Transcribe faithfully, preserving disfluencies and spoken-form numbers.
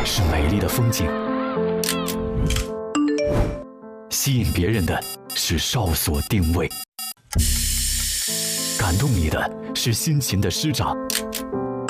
是美丽的风景，吸引别人的是哨所定位，感动你的是辛勤的师长。